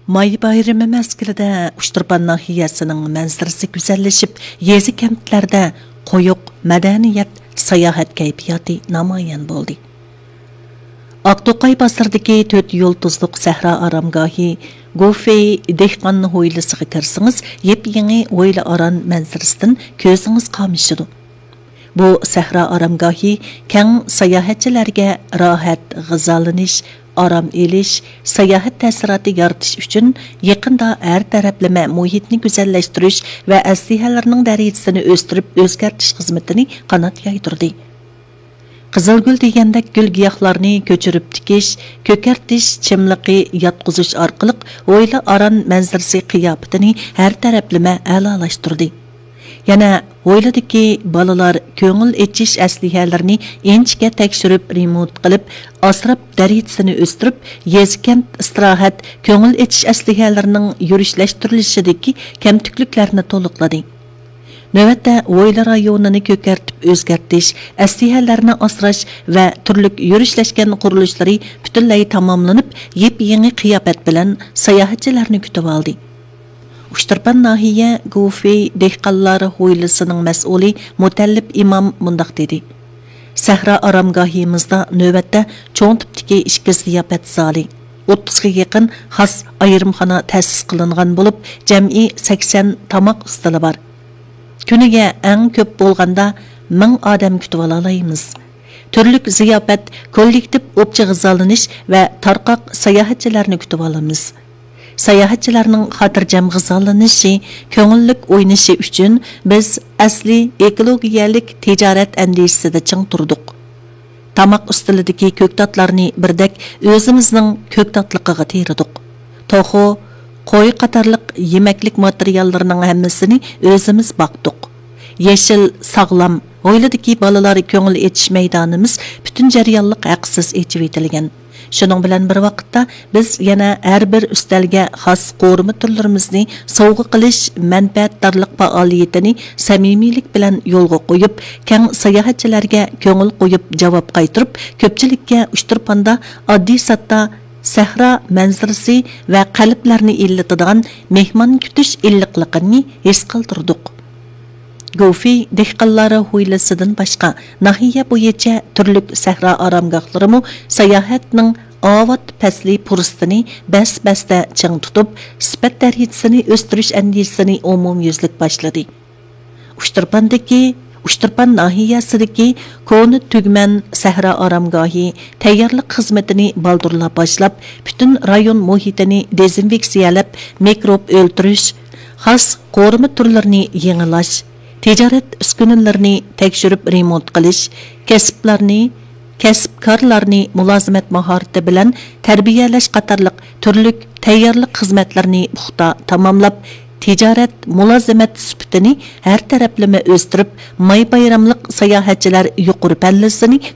May bayrami mezgilida Uchturpan nahiyasining manzarasi güzelleşip, yezi kentlarda qo'yiq madaniyat sayohat kayfiyati namoyon bo'ldi. Aqto'qay basirdagi 4 yulduzliq sahra aramgohi Gofey dehqonni ho'ylisiga kirsangiz, yep-yangi o'yla aran manzarasidan ko'zingiz qamishidi. Bu sahra aramgohi keng sayohatchilarga rohat, g'izalanish, aram elish, sayohat ta'siroti yaratish uchun yaqinda har taraflama muhitni go'zallashtirish va aslihalarning darajasini o'stirib o'zgartish xizmatini qanot yaydirdi. Qizilgul degandek gul giyohlarni ko'chirib tikish, ko'kartish, chimliqi yotqizish orqali o'yla aran manzarasi qiyofatini har taraflama a'lolashtirdi. Yana o'yladiki balalar ko'ngil echish aslihalarini enchga tekshirib remont qilib, asrab darajasini o'stirib, yezkent istirohat ko'ngil echish aslihalarining yurishlashtirilishidagi kamtukliklarni to'liqladi. Navbatda o'yla rayonini ko'kartib o'zgartish, aslihalarni asrash va turli yurishlashgan qurilishlar butunlay tamomlanib, yep-yangi qiyofat bilan sayohatchilarni kutib oldi. Uchturpan nahiya Gofey dehqonlari ho'ylisining mas'uli Mutallib imom mundaq dedi. Sahra aramgohimizda navbatda cho'ng tipdagi ishki ziyofat zali 30 ga yaqin xos ayrimxona ta'sis qilingan bo'lib, jam'i 80 tamoq ustili bor. Kuniga eng ko'p bo'lganda 1000 odam kutib olaymiz. Turli ziyofat, kollektiv o'pchi g'izalanish va tarqoq sayohatchilarni kutib olamiz. Sayohatchilarning xotirjam g'izallanishi, ko'ngillik o'ynashi uchun biz asli ekologiyalik tijorat andisida ching turdik. Tamoq ustilidagi ko'ktatlarni birdek o'zimizning ko'ktatliqiga teridik. To'xo, qo'y qatorliq yemaklik materiallarining hammasini o'zimiz boqdik. Yeşil, sog'lom, o'yladiki balalar ko'ngil etish maydonimiz butun jarayonliq haqsiz echib etilgan. Shuning bilan bir vaqtda biz yana har bir ustalga xos qo'rma turlarimizni sovg'a qilish manfaatdorlik faoliyatini samimiylik bilan yo'lga qo'yib, keng sayohatchilarga ko'ngil qo'yib javob qaytirib, ko'pchilikka Uchturpanda oddiy satda sahra manzarasi va qalblarni illatadigan mehmon kutish illiqligini his qildirdik. Gofey dehqonlari ho'ylisidan boshqa nahiya bo'yicha turli sahra aramgohlarimi sayohatning avot pasli fursatini bas-basda ching tutib, sifat darajasini o'stirish andisini umumyuzlik boshladi. Uchturpan nahiyasidagi Koni Tugman sahra aramgohi tayyorlik xizmatini baldurlab boshlab, butun rayon muhitini dezinfeksiyalab, mikrob o'ldirish, xos qo'rma turlarini yangilash, tijorat uskunalarini tekshirib remont qilish, kasbkorlarni mulozimat mahorati bilan tarbiyalash qatorliq turli tayyorlik xizmatlarini puxta tamomlab, tijorat mulozimat sifatini har taraflama o'stirib, may bayramlik sayohatchilar yuqori pallasini